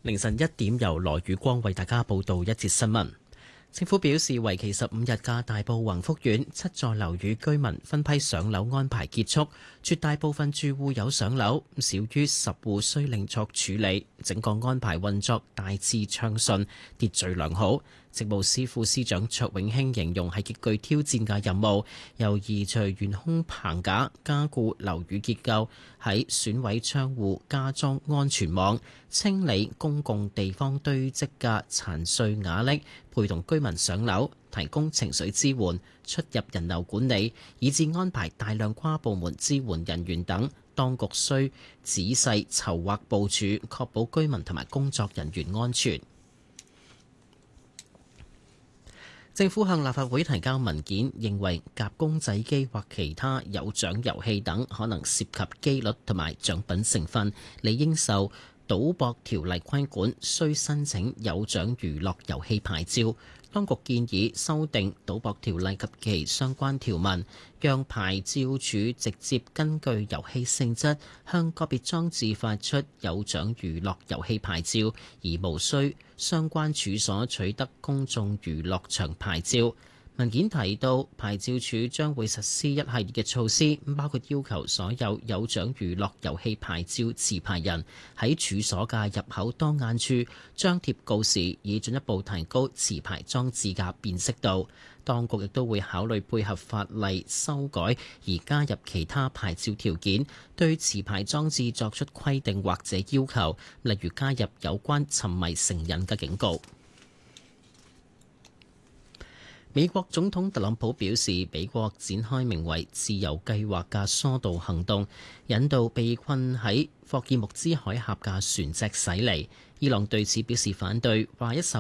凌晨1點，由羅宇光為大家報道一節新聞。政府表示，為期15日嘅大埔宏福苑7座樓宇居民分批上樓安排結束，絕大部分住戶有上樓，少於10戶需另作處理。整個安排運作大致暢順，秩序良好。政務司副司長卓永興形容係極具挑戰嘅任務，由移除懸空棚架、加固樓宇結構、喺損毀窗戶加裝安全網、清理公共地方堆積嘅殘碎瓦礫，陪同居民上樓，提供情緒支援、出入人流管理，以至安排大量跨部門支援人員等。當局需仔細籌劃部署，確保居民同埋工作人員安全。政府向立法會提交文件，認為夾公仔機或其他有獎遊戲等可能涉及機率同埋獎品成分，理應受賭博條例規管，需申請有獎娛樂遊戲牌照。當局建議修訂賭博條例及其相關條文，讓牌照處直接根據遊戲性質向個別裝置發出有獎娛樂遊戲牌照，而無需相關處所取得公眾娛樂場牌照。文件提到，牌照處將會實施一系列嘅措施，包括要求所有有獎娛樂遊戲牌照持牌人喺處所嘅入口當眼處張貼告示，以進一步提高持牌裝置嘅辨識度。當局亦都會考慮配合法例修改而加入其他牌照條件，對持牌裝置作出規定或者要求，例如加入有關沉迷成癮嘅警告。美國總統特朗普表示，美國展開名為自由計劃嘅疏導行動，引導被困喺霍爾木茲海峽嘅船隻駛離。伊朗對此表示反對，話一艘